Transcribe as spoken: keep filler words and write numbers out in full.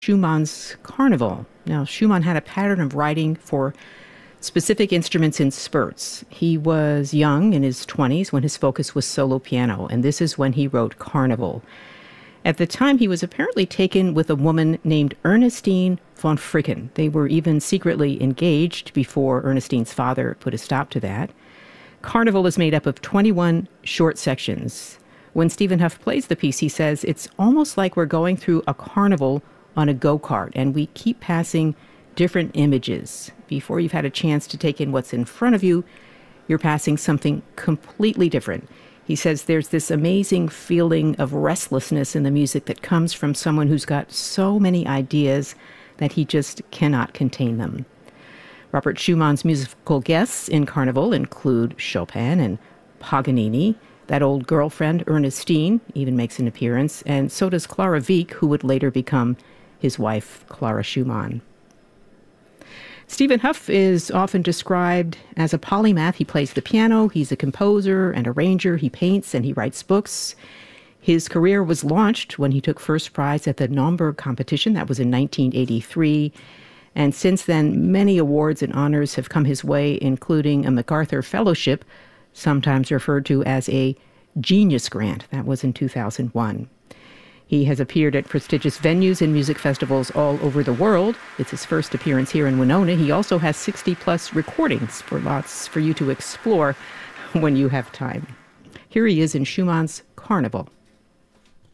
Schumann's Carnival. Now, Schumann had a pattern of writing for specific instruments in spurts. He was young, in his twenties, when his focus was solo piano, and this is when he wrote Carnival. At the time, he was apparently taken with a woman named Ernestine von Fricken. They were even secretly engaged before Ernestine's father put a stop to that. Carnival is made up of twenty-one short sections. When Stephen Hough plays the piece, he says, it's almost like we're going through a carnival on a go-kart, and we keep passing different images. Before you've had a chance to take in what's in front of you, you're passing something completely different. He says there's this amazing feeling of restlessness in the music that comes from someone who's got so many ideas that he just cannot contain them. Robert Schumann's musical guests in Carnival include Chopin and Paganini. That old girlfriend, Ernestine, even makes an appearance, and so does Clara Wieck, who would later become his wife, Clara Schumann. Stephen Hough is often described as a polymath. He plays the piano, he's a composer and arranger, he paints and he writes books. His career was launched when he took first prize at the Naumburg competition. That was in nineteen eighty-three. And since then, many awards and honors have come his way, including a MacArthur Fellowship, sometimes referred to as a Genius Grant. That was in two thousand one. He has appeared at prestigious venues and music festivals all over the world. It's his first appearance here in Winona. He also has sixty plus recordings for lots for you to explore when you have time. Here he is in Schumann's Carnival.